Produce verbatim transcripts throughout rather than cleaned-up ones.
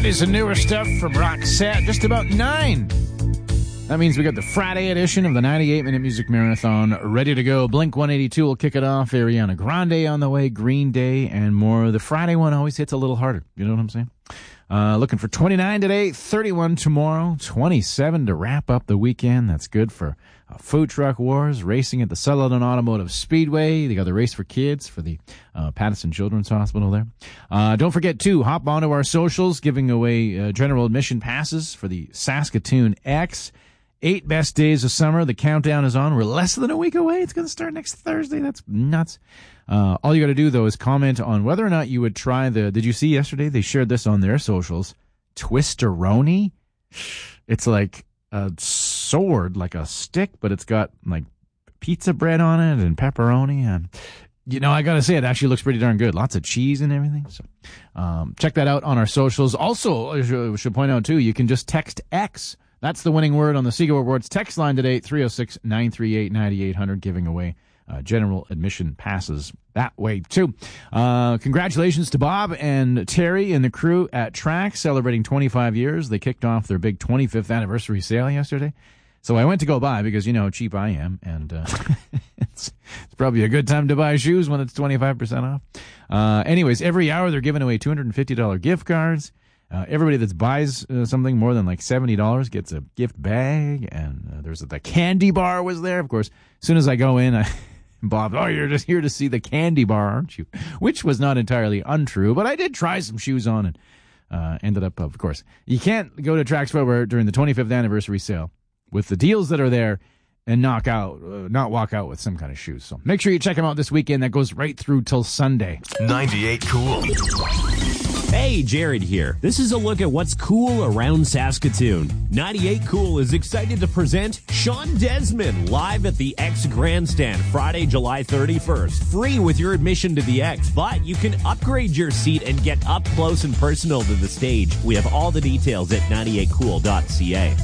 Latest and newer stuff from Roxette, just about nine. That means we got the Friday edition of the ninety-eight minute Music Marathon ready to go. Blink one eighty-two will kick it off. Ariana Grande on the way, Green Day, and more. The Friday one always hits a little harder. You know what I'm saying? Uh, looking for twenty-nine today, thirty-one tomorrow, twenty-seven to wrap up the weekend. That's good for uh, Food Truck Wars, racing at the Sutherland Automotive Speedway. They got the race for kids for the uh, Patterson Children's Hospital there. Uh, don't forget, too, hop onto our socials, giving away uh, general admission passes for the Saskatoon X. Eight best days of summer. The countdown is on. We're less than a week away. It's going to start next Thursday. That's nuts. Uh, all you got to do, though, is comment on whether or not you would try the, did you see yesterday? They shared this on their socials. Twisteroni. It's like a sword, like a stick, but it's got like pizza bread on it and pepperoni. And, you know, I got to say, it actually looks pretty darn good. Lots of cheese and everything. So um, check that out on our socials. Also, I should, should point out, too, you can just text X. That's the winning word on the Seagull Awards text line today, three oh six, nine three eight, nine eight hundred, giving away uh, general admission passes that way, too. Uh, congratulations to Bob and Terry and the crew at Trax, celebrating twenty-five years. They kicked off their big twenty-fifth anniversary sale yesterday. So I went to go buy because you know how cheap I am, and uh, it's, it's probably a good time to buy shoes when it's twenty-five percent off. Uh, anyways, every hour they're giving away two hundred fifty dollars gift cards. Uh, everybody that buys uh, something more than like seventy dollars gets a gift bag, and uh, there's a, the candy bar was there. Of course, as soon as I go in, I, Bob, oh, you're just here to see the candy bar, aren't you? Which was not entirely untrue, but I did try some shoes on and uh, ended up, of course. You can't go to Trax Footwear during the twenty-fifth anniversary sale with the deals that are there and knock out, uh, not walk out with some kind of shoes. So make sure you check them out this weekend. That goes right through till Sunday. ninety-eight Cool. Hey, Jared here. This is a look at what's cool around Saskatoon. ninety-eight Cool is excited to present Sean Desmond live at the X Grandstand Friday, July thirty-first. Free with your admission to the X, but you can upgrade your seat and get up close and personal to the stage. We have all the details at ninety-eight cool dot c a.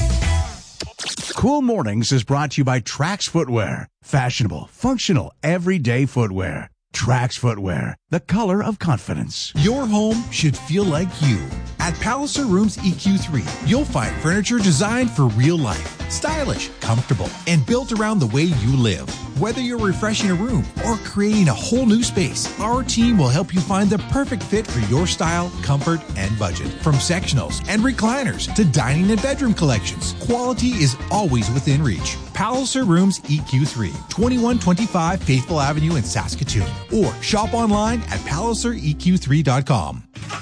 Cool Mornings is brought to you by Trax Footwear. Fashionable, functional, everyday footwear. Trax Footwear, the color of confidence. Your home should feel like you. At Palliser Rooms E Q three, you'll find furniture designed for real life. Stylish, comfortable, and built around the way you live. Whether you're refreshing a room or creating a whole new space, our team will help you find the perfect fit for your style, comfort, and budget. From sectionals and recliners to dining and bedroom collections, quality is always within reach. Palliser Rooms E Q three, twenty-one twenty-five Faithful Avenue in Saskatoon. Or shop online at palliser e q three dot com.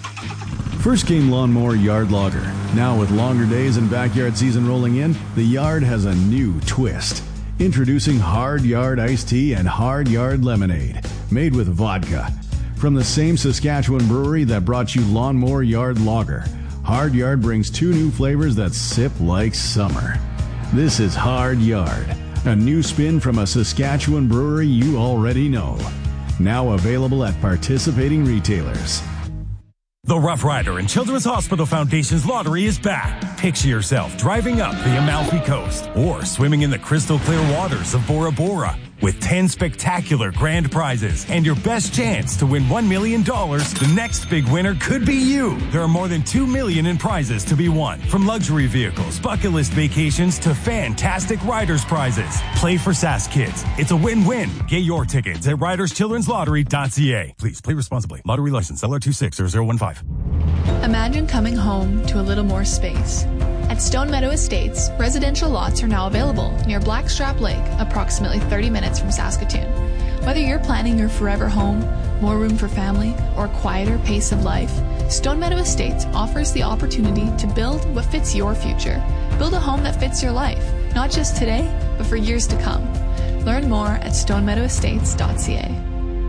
First Game Lawnmower Yard Logger. Now with longer days and backyard season rolling in, the yard has a new twist. Introducing Hard Yard Iced Tea and Hard Yard Lemonade, made with vodka. From the same Saskatchewan brewery that brought you Lawnmower Yard Lager, Hard Yard brings two new flavors that sip like summer. This is Hard Yard, a new spin from a Saskatchewan brewery you already know. Now available at participating retailers. The Rough Rider and Children's Hospital Foundation's lottery is back. Picture yourself driving up the Amalfi Coast or swimming in the crystal clear waters of Bora Bora with ten spectacular grand prizes and your best chance to win one million dollars. The next big winner could be you. There are more than two million dollars in prizes to be won, from luxury vehicles, bucket list vacations to fantastic riders prizes. Play for Sask Kids. It's a win-win. Get your tickets at riders children's lottery dot c a. Please play responsibly. Lottery license L R two six zero zero one five. Imagine coming home to a little more space. At Stone Meadow Estates, residential lots are now available near Blackstrap Lake, approximately thirty minutes from Saskatoon. Whether you're planning your forever home, more room for family, or a quieter pace of life, Stone Meadow Estates offers the opportunity to build what fits your future. Build a home that fits your life, not just today, but for years to come. Learn more at stone meadow estates dot c a.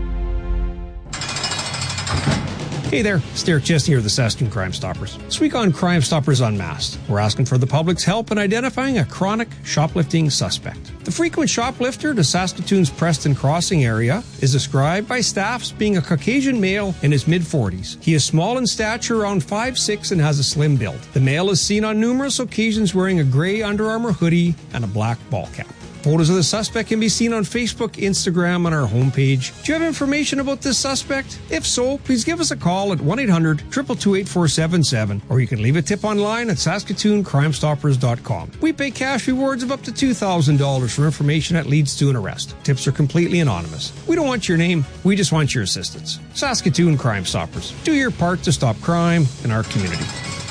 Hey there, it's Derek Chesney here of the Saskatoon Crime Stoppers. This week on Crime Stoppers Unmasked, we're asking for the public's help in identifying a chronic shoplifting suspect. The frequent shoplifter to Saskatoon's Preston Crossing area is described by staff as being a Caucasian male in his mid-forties. He is small in stature, around five foot six, and has a slim build. The male is seen on numerous occasions wearing a gray Under Armour hoodie and a black ball cap. Photos of the suspect can be seen on Facebook, Instagram, and our homepage. Do you have information about this suspect? If so, please give us a call at one eight hundred, two two two, eight four seven seven, or you can leave a tip online at Saskatoon Crime Stoppers dot com. We pay cash rewards of up to two thousand dollars for information that leads to an arrest. Tips are completely anonymous. We don't want your name, we just want your assistance. Saskatoon Crime Stoppers. Do your part to stop crime in our community.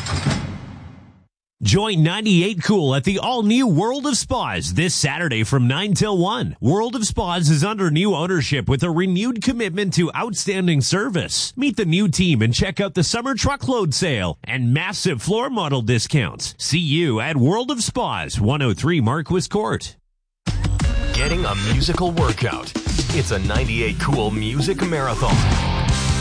Join ninety-eight Cool at the all-new World of Spas this Saturday from nine till one. World of Spas is under new ownership with a renewed commitment to outstanding service. Meet the new team and check out the summer truckload sale and massive floor model discounts. See you at World of Spas, one oh three Marquis Court. Getting a musical workout. It's a ninety-eight Cool Music Marathon.